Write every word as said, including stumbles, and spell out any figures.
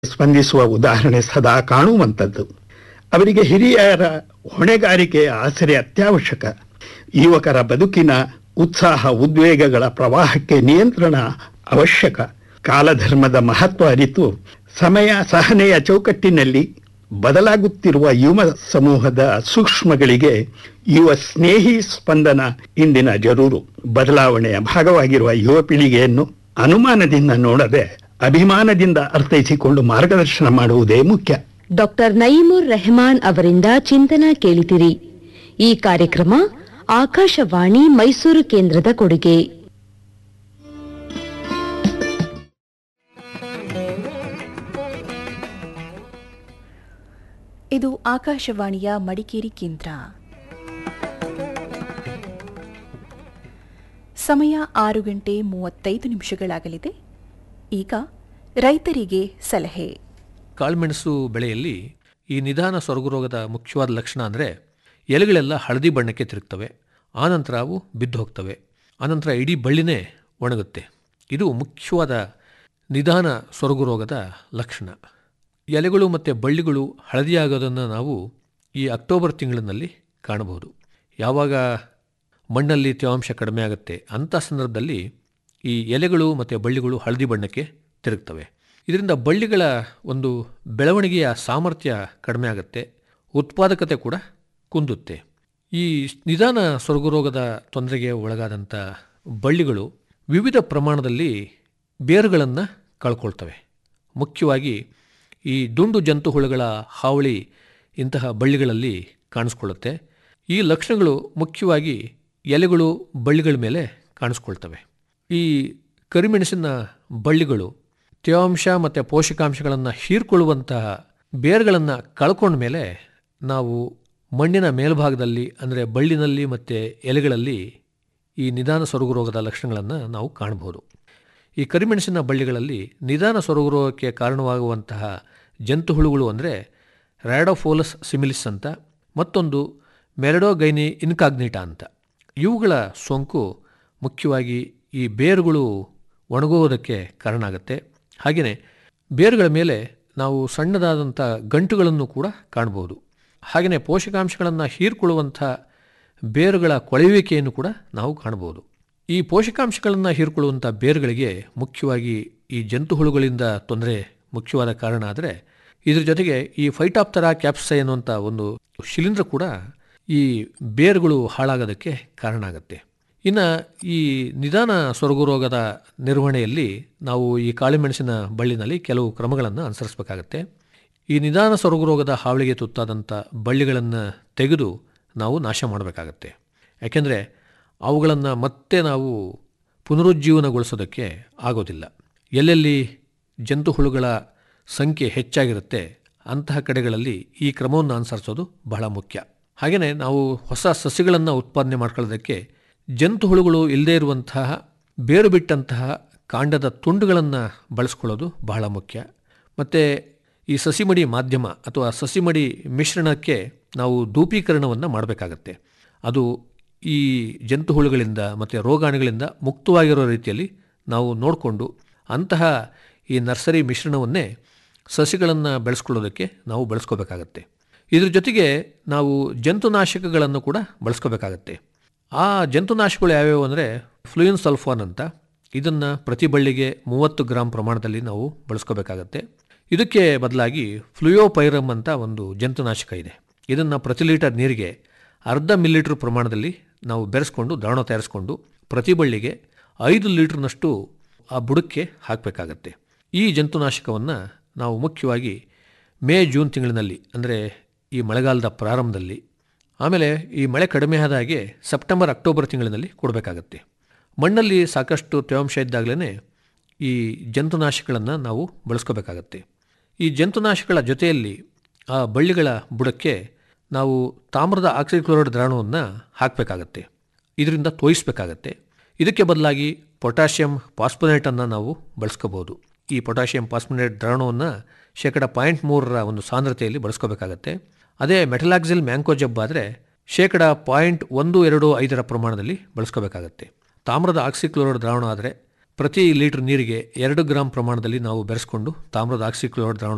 ಸ್ಪಂದಿಸುವ ಉದಾಹರಣೆ ಸದಾ ಕಾಣುವಂಥದ್ದು. ಅವರಿಗೆ ಹಿರಿಯರ ಹೊಣೆಗಾರಿಕೆಯ ಆಸರೆ ಅತ್ಯವಶ್ಯಕ. ಯುವಕರ ಬದುಕಿನ ಉತ್ಸಾಹ ಉದ್ವೇಗಗಳ ಪ್ರವಾಹಕ್ಕೆ ನಿಯಂತ್ರಣ ಅವಶ್ಯಕ. ಕಾಲಧರ್ಮದ ಮಹತ್ವ ಅರಿತು ಸಮಯ ಸಹನೆಯ ಚೌಕಟ್ಟಿನಲ್ಲಿ ಬದಲಾಗುತ್ತಿರುವ ಯುವ ಸಮೂಹದ ಸೂಕ್ಷ್ಮಗಳಿಗೆ ಯುವ ಸ್ನೇಹಿ ಸ್ಪಂದನ ಇಂದಿನ ಜರೂರು. ಬದಲಾವಣೆಯ ಭಾಗವಾಗಿರುವ ಯುವ ಪೀಳಿಗೆಯನ್ನು ಅನುಮಾನದಿಂದ ನೋಡದೆ ಅಭಿಮಾನದಿಂದ ಅರ್ಥೈಸಿಕೊಂಡು ಮಾರ್ಗದರ್ಶನ ಮಾಡುವುದೇ ಮುಖ್ಯ. ಡಾಕ್ಟರ್ ನಯೀಮುರ್ ರೆಹಮಾನ್ ಅವರಿಂದ ಚಿಂತನ ಕೇಳಿದಿರಿ. ಈ ಕಾರ್ಯಕ್ರಮ ಆಕಾಶವಾಣಿ ಮೈಸೂರು ಕೇಂದ್ರದ ಕೊಡುಗೆ. ಇದು ಆಕಾಶವಾಣಿಯ ಮಡಿಕೇರಿ ಕೇಂದ್ರ. ಸಮಯ ಆರು ಗಂಟೆ ಮೂವತ್ತೈದು ನಿಮಿಷಗಳಾಗಲಿದೆ. ಈಗ ರೈತರಿಗೆ ಸಲಹೆ. ಕಾಳುಮೆಣಸು ಬೆಳೆಯಲ್ಲಿ ಈ ನಿಧಾನ ಸೊರಗುರೋಗದ ಮುಖ್ಯವಾದ ಲಕ್ಷಣ ಅಂದರೆ ಎಲೆಗಳೆಲ್ಲ ಹಳದಿ ಬಣ್ಣಕ್ಕೆ ತಿರುಗ್ತವೆ. ಆನಂತರ ಅವು ಬಿದ್ದು ಹೋಗ್ತವೆ. ಆನಂತರ ಇಡೀ ಬಳ್ಳಿನೇ ಒಣಗುತ್ತೆ. ಇದು ಮುಖ್ಯವಾದ ನಿಧಾನ ಸೊರಗುರೋಗದ ಲಕ್ಷಣ. ಎಲೆಗಳು ಮತ್ತು ಬಳ್ಳಿಗಳು ಹಳದಿಯಾಗೋದನ್ನು ನಾವು ಈ ಅಕ್ಟೋಬರ್ ತಿಂಗಳಿನಲ್ಲಿ ಕಾಣಬಹುದು. ಯಾವಾಗ ಮಣ್ಣಲ್ಲಿ ತೇವಾಂಶ ಕಡಿಮೆ ಆಗುತ್ತೆ ಅಂಥ ಸಂದರ್ಭದಲ್ಲಿ ಈ ಎಲೆಗಳು ಮತ್ತು ಬಳ್ಳಿಗಳು ಹಳದಿ ಬಣ್ಣಕ್ಕೆ ತಿರುಗ್ತವೆ. ಇದರಿಂದ ಬಳ್ಳಿಗಳ ಒಂದು ಬೆಳವಣಿಗೆಯ ಸಾಮರ್ಥ್ಯ ಕಡಿಮೆ ಆಗುತ್ತೆ, ಉತ್ಪಾದಕತೆ ಕೂಡ ಕುಂದುತ್ತೆ. ಈ ನಿಧಾನ ಸೊರಗುರೋಗದ ತೊಂದರೆಗೆ ಒಳಗಾದಂಥ ಬಳ್ಳಿಗಳು ವಿವಿಧ ಪ್ರಮಾಣದಲ್ಲಿ ಬೇರುಗಳನ್ನು ಕಳ್ಕೊಳ್ತವೆ. ಮುಖ್ಯವಾಗಿ ಈ ದುಂಡು ಜಂತು ಹುಳುಗಳ ಹಾವಳಿ ಇಂತಹ ಬಳ್ಳಿಗಳಲ್ಲಿ ಕಾಣಿಸ್ಕೊಳ್ಳುತ್ತೆ. ಈ ಲಕ್ಷಣಗಳು ಮುಖ್ಯವಾಗಿ ಎಲೆಗಳು ಬಳ್ಳಿಗಳ ಮೇಲೆ ಕಾಣಿಸ್ಕೊಳ್ತವೆ. ಈ ಕರಿಮೆಣಸಿನ ಬಳ್ಳಿಗಳು ತೇವಾಂಶ ಮತ್ತು ಪೋಷಕಾಂಶಗಳನ್ನು ಹೀರ್ಕೊಳ್ಳುವಂತಹ ಬೇರುಗಳನ್ನು ಕಳ್ಕೊಂಡ ಮೇಲೆ ನಾವು ಮಣ್ಣಿನ ಮೇಲ್ಭಾಗದಲ್ಲಿ ಅಂದರೆ ಬಳ್ಳಿನಲ್ಲಿ ಮತ್ತು ಎಲೆಗಳಲ್ಲಿ ಈ ನಿಧಾನ ಸೊರಗುರೋಗದ ಲಕ್ಷಣಗಳನ್ನು ನಾವು ಕಾಣಬಹುದು. ಈ ಕರಿಮೆಣಸಿನ ಬಳ್ಳಿಗಳಲ್ಲಿ ನಿಧಾನ ಸೊರಗುರೋಗಕ್ಕೆ ಕಾರಣವಾಗುವಂತಹ ಜಂತು ಹುಳುಗಳು ಅಂದರೆ ರ್ಯಾಡೋಫೋಲಸ್ ಸಿಮಿಲಿಸ್ ಅಂತ, ಮತ್ತೊಂದು ಮೆರಡೋಗೈನಿ ಇನ್ಕಾಗ್ನಿಟಾ ಅಂತ. ಇವುಗಳ ಸೋಂಕು ಮುಖ್ಯವಾಗಿ ಈ ಬೇರುಗಳು ಒಣಗುವುದಕ್ಕೆ ಕಾರಣ ಆಗುತ್ತೆ. ಹಾಗೆಯೇ ಬೇರುಗಳ ಮೇಲೆ ನಾವು ಸಣ್ಣದಾದಂಥ ಗಂಟುಗಳನ್ನು ಕೂಡ ಕಾಣಬಹುದು. ಹಾಗೆಯೇ ಪೋಷಕಾಂಶಗಳನ್ನು ಹೀರ್ಕೊಳ್ಳುವಂಥ ಬೇರುಗಳ ಕೊಳೆಯುವಿಕೆಯನ್ನು ಕೂಡ ನಾವು ಕಾಣಬಹುದು. ಈ ಪೋಷಕಾಂಶಗಳನ್ನು ಹೀರ್ಕೊಳ್ಳುವಂಥ ಬೇರುಗಳಿಗೆ ಮುಖ್ಯವಾಗಿ ಈ ಜಂತು ಹುಳುಗಳಿಂದ ತೊಂದರೆ ಮುಖ್ಯವಾದ ಕಾರಣ. ಆದರೆ ಇದ್ರ ಜೊತೆಗೆ ಈ ಫೈಟಾಪ್ತರಾ ಕ್ಯಾಪ್ಸೈ ಅನ್ನುವಂಥ ಒಂದು ಶಿಲೀಂಧ್ರ ಕೂಡ ಈ ಬೇರುಗಳು ಹಾಳಾಗೋದಕ್ಕೆ ಕಾರಣ ಆಗುತ್ತೆ. ಇನ್ನು ಈ ನಿಧಾನ ಸೊರಗುರೋಗದ ನಿರ್ವಹಣೆಯಲ್ಲಿ ನಾವು ಈ ಕಾಳುಮೆಣಸಿನ ಬಳ್ಳಿನಲ್ಲಿ ಕೆಲವು ಕ್ರಮಗಳನ್ನು ಅನುಸರಿಸಬೇಕಾಗತ್ತೆ. ಈ ನಿಧಾನ ಸೊರಗುರೋಗದ ಹಾವಳಿಗೆ ತುತ್ತಾದಂಥ ಬಳ್ಳಿಗಳನ್ನು ತೆಗೆದು ನಾವು ನಾಶ ಮಾಡಬೇಕಾಗತ್ತೆ. ಯಾಕೆಂದರೆ ಅವುಗಳನ್ನು ಮತ್ತೆ ನಾವು ಪುನರುಜ್ಜೀವನಗೊಳಿಸೋದಕ್ಕೆ ಆಗೋದಿಲ್ಲ. ಎಲ್ಲೆಲ್ಲಿ ಜಂತು ಹುಳುಗಳ ಸಂಖ್ಯೆ ಹೆಚ್ಚಾಗಿರುತ್ತೆ ಅಂತಹ ಕಡೆಗಳಲ್ಲಿ ಈ ಕ್ರಮವನ್ನು ಅನುಸರಿಸೋದು ಬಹಳ ಮುಖ್ಯ. ಹಾಗೆಯೇ ನಾವು ಹೊಸ ಸಸಿಗಳನ್ನು ಉತ್ಪಾದನೆ ಮಾಡ್ಕೊಳ್ಳೋದಕ್ಕೆ ಜಂತು ಹುಳುಗಳು ಇಲ್ಲದೇ ಇರುವಂತಹ ಬೇರು ಬಿಟ್ಟಂತಹ ಕಾಂಡದ ತುಂಡುಗಳನ್ನು ಬಳಸ್ಕೊಳ್ಳೋದು ಬಹಳ ಮುಖ್ಯ. ಮತ್ತು ಈ ಸಸಿಮಡಿ ಮಾಧ್ಯಮ ಅಥವಾ ಸಸಿಮಡಿ ಮಿಶ್ರಣಕ್ಕೆ ನಾವು ಧೂಪೀಕರಣವನ್ನು ಮಾಡಬೇಕಾಗತ್ತೆ. ಅದು ಈ ಜಂತು ಹುಳುಗಳಿಂದ ಮತ್ತು ರೋಗಾಣುಗಳಿಂದ ಮುಕ್ತವಾಗಿರೋ ರೀತಿಯಲ್ಲಿ ನಾವು ನೋಡಿಕೊಂಡು ಅಂತಹ ಈ ನರ್ಸರಿ ಮಿಶ್ರಣವನ್ನೇ ಸಸಿಗಳನ್ನು ಬೆಳೆಸ್ಕೊಳ್ಳೋದಕ್ಕೆ ನಾವು ಬಳಸ್ಕೋಬೇಕಾಗತ್ತೆ. ಇದ್ರ ಜೊತೆಗೆ ನಾವು ಜಂತುನಾಶಕಗಳನ್ನು ಕೂಡ ಬಳಸ್ಕೋಬೇಕಾಗತ್ತೆ. ಆ ಜಂತುನಾಶಕಗಳು ಯಾವ್ಯಾವು ಅಂದರೆ ಫ್ಲೂಯಿನ್ ಸಲ್ಫಾನ್ ಅಂತ. ಇದನ್ನು ಪ್ರತಿ ಬಳ್ಳಿಗೆ ಮೂವತ್ತು ಗ್ರಾಮ್ ಪ್ರಮಾಣದಲ್ಲಿ ನಾವು ಬಳಸ್ಕೋಬೇಕಾಗತ್ತೆ. ಇದಕ್ಕೆ ಬದಲಾಗಿ ಫ್ಲೂಯೋಪೈರಮ್ ಅಂತ ಒಂದು ಜಂತುನಾಶಕ ಇದೆ. ಇದನ್ನು ಪ್ರತಿ ಲೀಟರ್ ನೀರಿಗೆ ಅರ್ಧ ಮಿಲಿಲೀಟ್ರ್ ಪ್ರಮಾಣದಲ್ಲಿ ನಾವು ಬೆರೆಸ್ಕೊಂಡು ದ್ರಾವಣ ತಯಾರಿಸ್ಕೊಂಡು ಪ್ರತಿ ಬಳ್ಳಿಗೆ ಐದು ಲೀಟ್ರ್ನಷ್ಟು ಆ ಬುಡಕ್ಕೆ ಹಾಕಬೇಕಾಗತ್ತೆ. ಈ ಜಂತುನಾಶಕವನ್ನು ನಾವು ಮುಖ್ಯವಾಗಿ ಮೇ ಜೂನ್ ತಿಂಗಳಿನಲ್ಲಿ ಅಂದರೆ ಈ ಮಳೆಗಾಲದ ಪ್ರಾರಂಭದಲ್ಲಿ, ಆಮೇಲೆ ಈ ಮಳೆ ಕಡಿಮೆ ಆದ ಹಾಗೆ ಸೆಪ್ಟೆಂಬರ್ ಅಕ್ಟೋಬರ್ ತಿಂಗಳಿನಲ್ಲಿ ಕೊಡಬೇಕಾಗತ್ತೆ. ಮಣ್ಣಲ್ಲಿ ಸಾಕಷ್ಟು ತೇವಾಂಶ ಇದ್ದಾಗಲೇ ಈ ಜಂತುನಾಶಕಗಳನ್ನು ನಾವು ಬಳಸ್ಕೋಬೇಕಾಗತ್ತೆ. ಈ ಜಂತುನಾಶಕಗಳ ಜೊತೆಯಲ್ಲಿ ಆ ಬಳ್ಳಿಗಳ ಬುಡಕ್ಕೆ ನಾವು ತಾಮ್ರದ ಆಕ್ಸಿಕ್ಲೋರೈಡ್ ದ್ರಾವಣವನ್ನು ಹಾಕಬೇಕಾಗತ್ತೆ. ಇದರಿಂದ ತೋಯಿಸಬೇಕಾಗತ್ತೆ. ಇದಕ್ಕೆ ಬದಲಾಗಿ ಪೊಟ್ಯಾಷಿಯಂ ಪಾಸ್ಪೋನೇಟನ್ನು ನಾವು ಬಳಸ್ಕೋಬೋದು. ಈ ಪೊಟ್ಯಾಷಿಯಂ ಪಾಸ್ಪೋನೇಟ್ ದ್ರಾವಣವನ್ನು ಶೇಕಡ ಪಾಯಿಂಟ್ ಮೂರರ ಒಂದು ಸಾಂದ್ರತೆಯಲ್ಲಿ ಬಳಸ್ಕೋಬೇಕಾಗತ್ತೆ. ಅದೇ ಮೆಟಲಾಕ್ಸಿಲ್ ಮ್ಯಾಂಕೋಜಬ್ ಆದರೆ ಶೇಕಡ ಪಾಯಿಂಟ್ ಒಂದು ಎರಡು ಐದರ ಪ್ರಮಾಣದಲ್ಲಿ ಬಳಸ್ಕೋಬೇಕಾಗತ್ತೆ. ತಾಮ್ರದ ಆಕ್ಸಿಕ್ಲೋರೈಡ್ ದ್ರಾವಣ ಆದರೆ ಪ್ರತಿ ಲೀಟರ್ ನೀರಿಗೆ ಎರಡು ಗ್ರಾಂ ಪ್ರಮಾಣದಲ್ಲಿ ನಾವು ಬೆರೆಸ್ಕೊಂಡು ತಾಮ್ರದ ಆಕ್ಸಿಕ್ಲೋರೈಡ್ ದ್ರಾವಣ